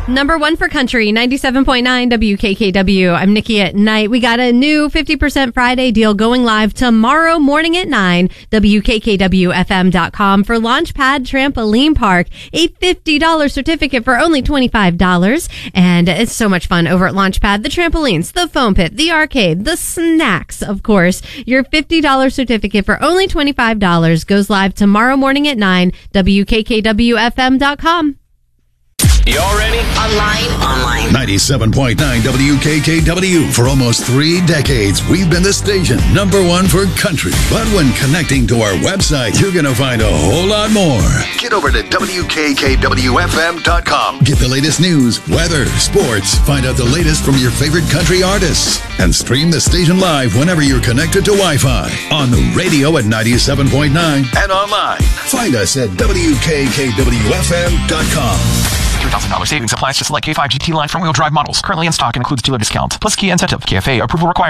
Number one for country, 97.9 WKKW. I'm Nikki at Night. We got a new 50% Friday deal going live tomorrow morning at 9, WKKWFM.com for Launchpad Trampoline Park. A $50 certificate for only $25. And it's so much fun over at Launchpad. The trampolines, the foam pit, the arcade, the snacks, of course. Your $50 certificate for only $25 goes live tomorrow morning at 9, WKKWFM.com. Y'all ready? Online. 97.9 WKKW. For almost 3 decades, we've been the station #1 for country. But when connecting to our website, you're going to find a whole lot more. Get over to WKKWFM.com. Get the latest news, weather, sports. Find out the latest from your favorite country artists. And stream the station live whenever you're connected to Wi-Fi. On the radio at 97.9 and online. Find us at WKKWFM.com. $3,000 savings applies to select K5 GT line front-wheel drive models. Currently in stock and includes dealer discount. Plus key incentive. KFA approval required.